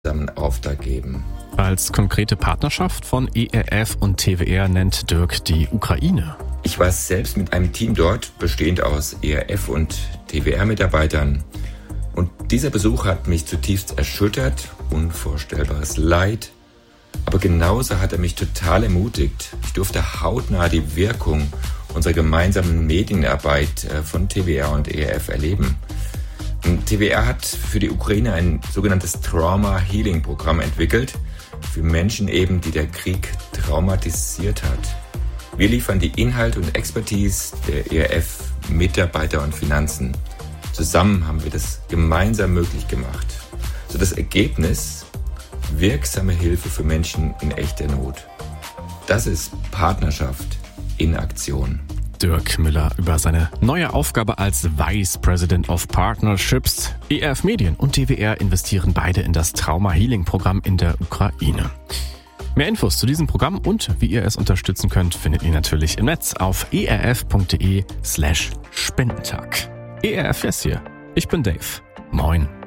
einen Auftrag geben. Als konkrete Partnerschaft von ERF und TWR nennt Dirk die Ukraine. Ich war selbst mit einem Team dort, bestehend aus ERF und TWR-Mitarbeitern. Und dieser Besuch hat mich zutiefst erschüttert, unvorstellbares Leid. Aber genauso hat er mich total ermutigt. Ich durfte hautnah die Wirkung unserer gemeinsamen Medienarbeit von TWR und ERF erleben. Und TWR hat für die Ukraine ein sogenanntes Trauma-Healing-Programm entwickelt, für Menschen eben, die der Krieg traumatisiert hat. Wir liefern die Inhalte und Expertise der ERF, Mitarbeiter und Finanzen. Zusammen haben wir das gemeinsam möglich gemacht. So das Ergebnis: wirksame Hilfe für Menschen in echter Not. Das ist Partnerschaft in Aktion. Dirk Müller über seine neue Aufgabe als Vice President of Partnerships. ERF Medien und TWR investieren beide in das Trauma-Healing-Programm in der Ukraine. Mehr Infos zu diesem Programm und wie ihr es unterstützen könnt, findet ihr natürlich im Netz auf erf.de/Spendentag. ERF ist hier. Ich bin Dave. Moin.